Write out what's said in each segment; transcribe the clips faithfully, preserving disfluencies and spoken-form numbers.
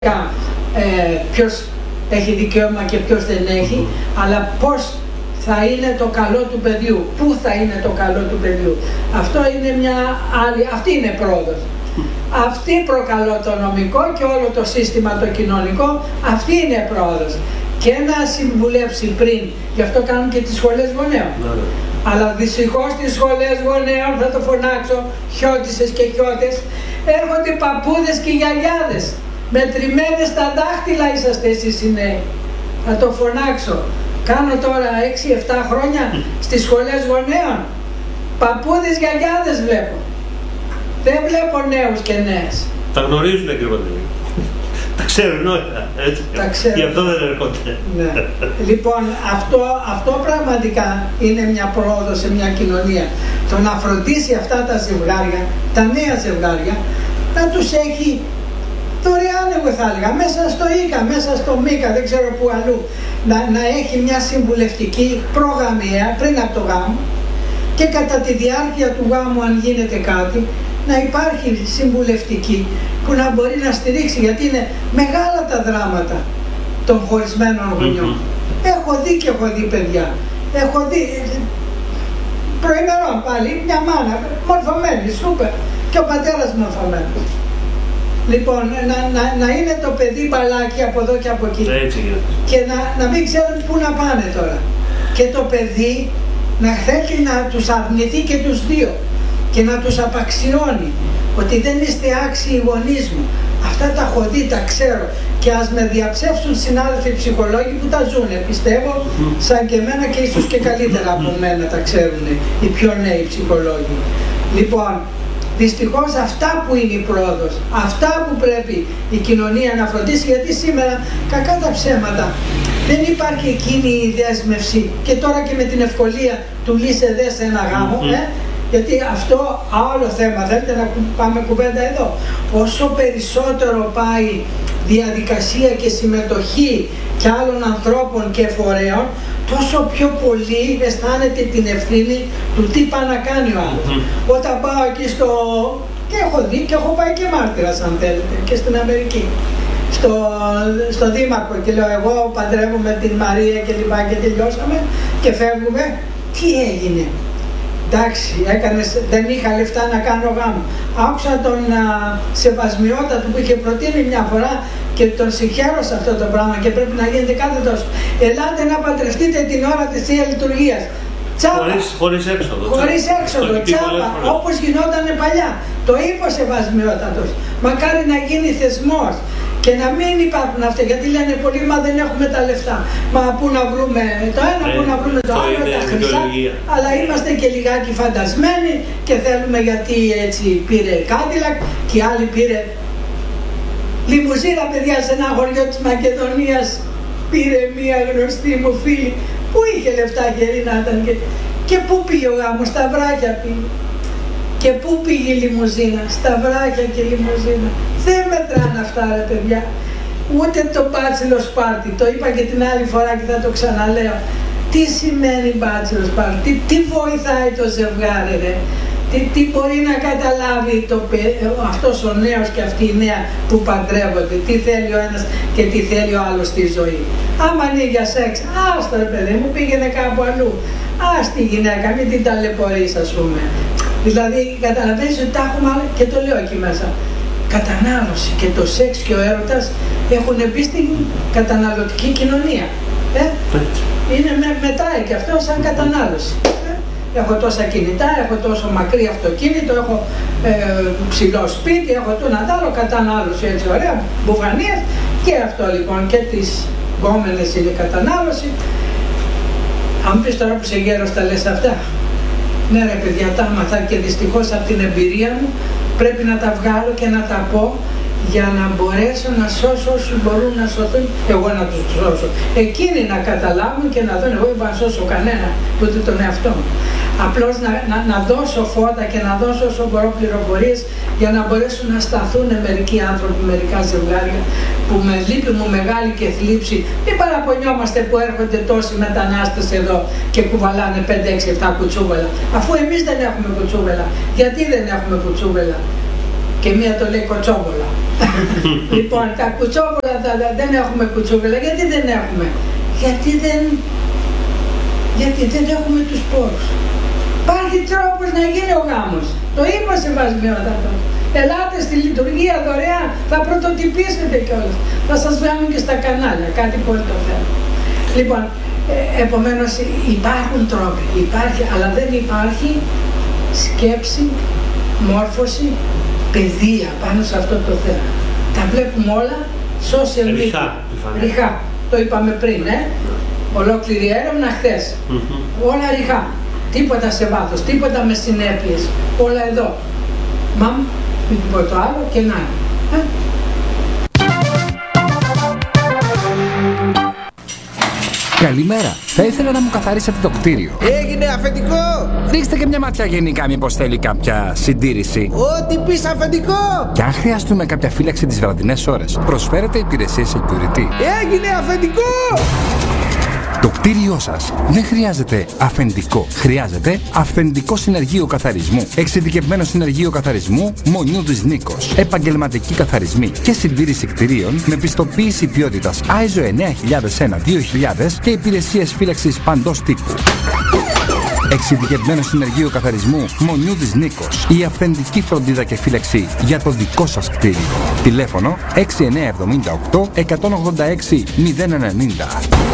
ε, ποιος έχει δικαίωμα και ποιος δεν έχει, mm-hmm. αλλά πώς θα είναι το καλό του παιδιού, πού θα είναι το καλό του παιδιού. Αυτό είναι μια άλλη, αυτή είναι πρόοδος. Αυτή προκαλώ το νομικό και όλο το σύστημα το κοινωνικό, αυτή είναι πρόοδος. Και να συμβουλεύσει πριν, γι' αυτό κάνουν και τις σχολές γονέων. Mm-hmm. Αλλά δυστυχώς στις σχολές γονέων, θα το φωνάξω, χιώτισσες και χιώτες, έρχονται παππούδες και γιαγιάδες. Μετρημένες στα δάχτυλα είσαστε εσείς οι νέοι. Θα το φωνάξω. Κάνω τώρα έξι εφτά χρόνια στις σχολές γονέων. Παππούδες, γιαγιάδες βλέπω. Δεν βλέπω νέους και νέες. Τα γνωρίζουν ακριβώς. Τα ξέρουν όλα, έτσι. Τα ξέρουν. Γι' αυτό δεν έρχονται. Ναι. Λοιπόν, αυτό, αυτό πραγματικά είναι μια πρόοδο σε μια κοινωνία. Το να φροντίσει αυτά τα ζευγάρια, τα νέα ζευγάρια, να τους έχει δωρεάν, εγώ θα έλεγα, μέσα στο ΙΚΑ, μέσα στο ΜΙΚΑ, δεν ξέρω πού αλλού, να, να έχει μια συμβουλευτική προγαμία πριν από το γάμο και κατά τη διάρκεια του γάμου, αν γίνεται κάτι, να υπάρχει συμβουλευτική που να μπορεί να στηρίξει, γιατί είναι μεγάλα τα δράματα των χωρισμένων γονιών. Mm-hmm. Έχω δει και έχω δει παιδιά. Έχω δει προημερών πάλι μια μάνα μορφωμένη, σούπερ, και ο πατέρας μορφωμένος. Λοιπόν, να, να, να είναι το παιδί μπαλάκι από εδώ και από εκεί. Έτσι, και να, να μην ξέρουν πού να πάνε τώρα. Και το παιδί να θέλει να τους αρνηθεί και τους δύο και να τους απαξιώνει ότι δεν είστε άξιοι γονείς μου. Αυτά τα έχω δει, τα ξέρω, και ας με διαψεύσουν συνάδελφοι ψυχολόγοι που τα ζουνε, πιστεύω, σαν και εμένα και ίσως και καλύτερα από μένα τα ξέρουν οι πιο νέοι ψυχολόγοι. Λοιπόν, δυστυχώς αυτά που είναι η πρόοδος, αυτά που πρέπει η κοινωνία να φροντίσει, γιατί σήμερα, κακά τα ψέματα, δεν υπάρχει εκείνη η δέσμευση, και τώρα και με την ευκολία του λύσε δε σε ένα γάμο, mm-hmm. ε, γιατί αυτό άλλο θέμα, θέλετε να πάμε κουβέντα εδώ. Όσο περισσότερο πάει διαδικασία και συμμετοχή και άλλων ανθρώπων και φορέων, τόσο πιο πολύ αισθάνεται την ευθύνη του τι πάει να κάνει ο άλλος. Mm-hmm. Όταν πάω εκεί στο... και έχω δει και έχω πάει και μάρτυρας, αν θέλετε, και στην Αμερική. Στο, στο Δήμαρχο και λέω, εγώ παντρεύομαι την Μαρία και λοιπά και τελειώσαμε και φεύγουμε. Τι έγινε? Εντάξει, έκανες, δεν είχα λεφτά να κάνω γάμο. Άκουσα τον α, σεβασμιότατο που είχε προτείνει μια φορά και τον συγχαίρω σε αυτό το πράγμα και πρέπει να γίνεται κάτι τόσο. Ελάτε να παντρευτείτε την ώρα της Θείας Λειτουργίας. Τσάπα. Χωρίς, χωρίς έξοδο. Χωρίς έξοδο, τσάπα, όπως γινόταν παλιά. Το είπε ο σεβασμιότατος. Μακάρι να γίνει θεσμός. Και να μην υπάρχουν αυτά, γιατί λένε πολλοί, μα δεν έχουμε τα λεφτά. Μα πού να βρούμε το ένα, ε, πού να βρούμε το άλλο, τα χρυσά. Αλλά είμαστε και λιγάκι φαντασμένοι και θέλουμε, γιατί έτσι πήρε Κάντιλακ και άλλοι πήρε λιμουζίνα, παιδιά, σε ένα χωριό της Μακεδονίας. Πήρε μία γνωστή μου φίλη που είχε λεφτά γερή να ήταν. Και, και πού πήγε ο γάμος, στα βράχια πήγε. Και πού πήγε η λιμουζίνα, στα βράχια και η λιμουζίνα. Δεν μετράνε αυτά, ρε παιδιά. Ούτε το bachelor's party, το είπα και την άλλη φορά και θα το ξαναλέω. Τι σημαίνει bachelor's party, τι, τι βοηθάει το ζευγάρι, ρε. Τι, τι μπορεί να καταλάβει το, αυτός ο νέος και αυτή η νέα που παντρεύονται, τι θέλει ο ένας και τι θέλει ο άλλος στη ζωή. Άμα είναι για σεξ, άστο ρε παιδί μου, πήγαινε κάπου αλλού. Ας τη γυναίκα, μην την ταλαιπωρείς, ας πούμε. Δηλαδή, καταλαβαίνεις ότι τα έχουμε, και το λέω εκεί μέσα. Κατανάλωση και το σεξ και ο έρωτας έχουν μπει στην καταναλωτική κοινωνία. Ε? Είναι με, μετράει και αυτό σαν κατανάλωση. Ε? Έχω τόσα κινητά, έχω τόσο μακρύ αυτοκίνητο, έχω ε, ψηλό σπίτι, έχω το να άλλο, κατανάλωση έτσι ωραία, μπουφανίες, και αυτό λοιπόν και τις γκόμενες είναι κατανάλωση. Αν πεις τώρα που σε γέρος τα λες αυτά. Ναι ρε παιδιά, τα άμαθα και δυστυχώς από την εμπειρία μου πρέπει να τα βγάλω και να τα πω για να μπορέσω να σώσω όσους μπορούν να σωθούν, εγώ να τους σώσω. Εκείνοι να καταλάβουν και να δουν, εγώ δεν μπορώ να σώσω κανένα, ούτε τον εαυτό μου. Απλώς να, να, να δώσω φώτα και να δώσω όσο μπορώ πληροφορίες για να μπορέσουν να σταθούν μερικοί άνθρωποι, μερικά ζευγάρια που με λύπη μου μεγάλη και θλίψη, μην παραπονιόμαστε που έρχονται τόσοι μετανάστες εδώ και κουβαλάνε πέντε έξι επτά κουτσούβελα. Αφού εμείς δεν έχουμε κουτσούβελα, γιατί δεν έχουμε κουτσούβελα? Και μία το λέει κοτσόβολα. Λοιπόν, τα κουτσόπουλα τα, δεν έχουμε κουτσόπουλα. Γιατί δεν έχουμε? Γιατί δεν, γιατί δεν έχουμε τους πόρους. Υπάρχει τρόπος να γίνει ο γάμος. Το είπα σεβασμιότατο. Ελάτε στη λειτουργία δωρεάν, θα πρωτοτυπήσετε κιόλας. Θα σας βγάλουν και στα κανάλια, κάτι πολύ το θέλω. Λοιπόν, ε, επομένως υπάρχουν τρόποι, υπάρχει, αλλά δεν υπάρχει σκέψη, μόρφωση, παιδεία πάνω σε αυτό το θέμα. Τα βλέπουμε όλα social media. Ριχά. Ριχά. Το είπαμε πριν, ε. Ολόκληρη έρευνα χθες. Mm-hmm. Όλα ριχά. Τίποτα σε βάθος, τίποτα με συνέπειες. Όλα εδώ. Μαμ, τίποτα άλλο και να. Ε? Καλημέρα. Θα ήθελα να μου καθαρίσετε το κτίριο. Έγινε αφεντικό! Ρίξτε και μια ματιά γενικά, μήπως θέλει κάποια συντήρηση. Ό,τι πεις αφεντικό! Και αν χρειαστούμε κάποια φύλαξη τις βραδινές ώρες, προσφέρετε υπηρεσίες security. Έγινε αφεντικό! Το κτίριό σας δεν χρειάζεται αφεντικό. Χρειάζεται αυθεντικό συνεργείο καθαρισμού. Εξειδικευμένο συνεργείο καθαρισμού Μονιού της Νίκος. Επαγγελματικοί καθαρισμοί και συντήρηση κτιρίων με πιστοποίηση ποιότητας άι ες ο εννιά χιλιάδες ένα δύο χιλιάδες και υπηρεσίες φύλαξης παντός τύπου. Εξειδικευμένο συνεργείο καθαρισμού Μονιού της Νίκος. Η αυθεντική φροντίδα και φύλαξη για το δικό σας κτίριο. Τηλέφωνο έξι εννιά εβδομήντα οκτώ εκατόν ογδόντα έξι μηδέν ενενήντα.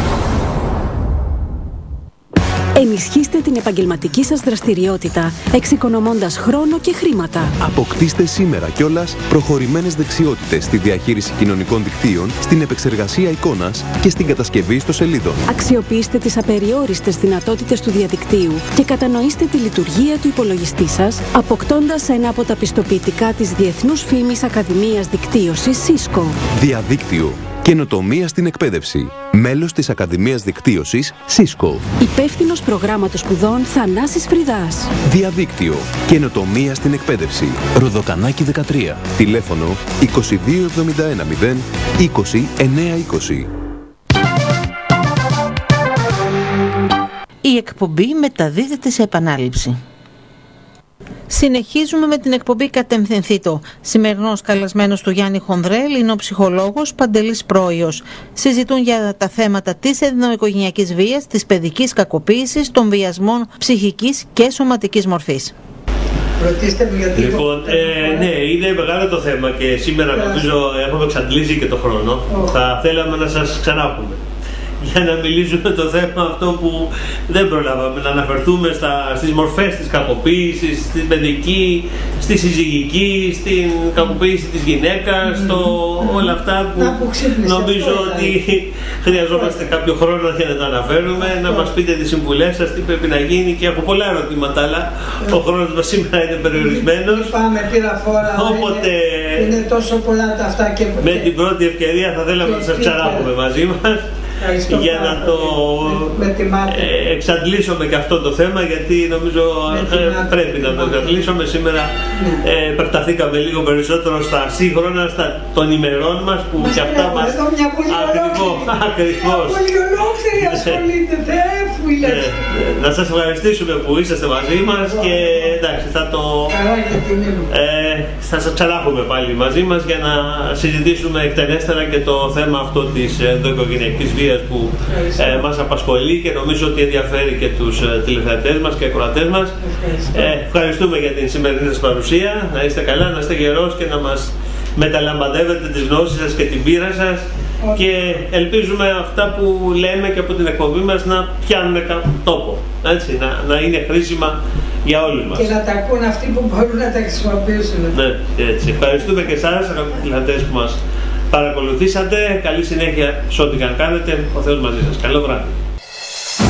Ενισχύστε την επαγγελματική σας δραστηριότητα, εξοικονομώντας χρόνο και χρήματα. Αποκτήστε σήμερα κιόλας προχωρημένες δεξιότητες στη διαχείριση κοινωνικών δικτύων, στην επεξεργασία εικόνας και στην κατασκευή ιστοσελίδων. Αξιοποιήστε τις απεριόριστες δυνατότητες του διαδικτύου και κατανοήστε τη λειτουργία του υπολογιστή σας, αποκτώντας ένα από τα πιστοποιητικά της Διεθνούς Φήμης Ακαδημίας Δικτύωσης Cisco. Διαδίκτυο. Καινοτομία στην εκπαίδευση. Μέλος της Ακαδημίας Δικτύωσης Cisco. Υπεύθυνος προγράμματος σπουδών Θανάσης Φρυδάς. Διαδίκτυο. Καινοτομία στην εκπαίδευση. Ροδοκανάκι δεκατρία. Τηλέφωνο είκοσι δύο εβδομήντα ένα μηδέν είκοσι εννιά είκοσι. Η εκπομπή μεταδίδεται σε επανάληψη. Συνεχίζουμε με την εκπομπή Κατευθυνθήτω. Σημερινός καλεσμένος του Γιάννη Χονδρέλ είναι ο ψυχολόγος Παντελής Πρόιος. Συζητούν για τα θέματα της ενδοοικογενειακής βίας, της παιδικής κακοποίησης, των βιασμών ψυχικής και σωματικής μορφής. Ρωτήστε μου γιατί. Λοιπόν, ε, ναι, είναι μεγάλο το θέμα και σήμερα νομίζω έχουμε εξαντλήσει και το χρόνο. Oh. Θα θέλαμε να σας ξανάπουμε για να μιλήσουμε το θέμα αυτό που δεν προλάβαμε, να αναφερθούμε στα, στις μορφές της κακοποίησης, στην παιδική, στη συζυγική, στην κακοποίηση της γυναίκας, mm-hmm. στο, mm-hmm. όλα αυτά που, που νομίζω αυτό, ότι χρειαζόμαστε yeah. κάποιο χρόνο για να τα αναφέρουμε, yeah. να μας πείτε τις συμβουλές σας, τι πρέπει να γίνει και έχω πολλά ερωτήματα, αλλά yeah. ο χρόνος μας σήμερα είναι περιορισμένος. Πάμε, πήρα φόρα, οπότε είναι, είναι τόσο πολλά τα αυτά και με την πρώτη ευκαιρία θα θέλαμε να σας ξανάπουμε μαζί μας. Ευχαριστώ για να το ε, εξαντλήσουμε και αυτό το θέμα, γιατί νομίζω ε, πρέπει να το εξαντλήσουμε. Σήμερα ναι. ε, επεκταθήκαμε λίγο περισσότερο στα σύγχρονα στα, των ημερών μας που και αυτά μας ακριβώς, ακριβώς. Πολύ ολόκληρη ασχολείται, να σας ευχαριστήσουμε που είσαστε μαζί μας και εντάξει θα το ε, θα σας ξανάχουμε πάλι μαζί μας για να συζητήσουμε εκτενέστερα και το θέμα αυτό της ενδοοικογενειακής βίας που ε, μας απασχολεί και νομίζω ότι ενδιαφέρει και τους ε, τηλεθεατές μας και ακροατές μας. Ε, ευχαριστούμε για την σημερινή σας παρουσία. Να είστε καλά, να είστε γερός και να μας μεταλαμπαδεύετε τις γνώσεις σας και την πείρα σας. Okay. Και ελπίζουμε αυτά που λέμε και από την εκπομπή μας να πιάνουν τόπο, έτσι, να, να είναι χρήσιμα για όλους μας. Και να τα ακούν αυτοί που μπορούν να τα χρησιμοποιήσουν. Ναι, έτσι. Ευχαριστούμε και εσάς, αγαπητοί τηλεθεατές που μας παρακολουθήσατε. Καλή συνέχεια σε ό,τι καν κάνετε. Ο Θεός μαζί σας. Καλό βράδυ.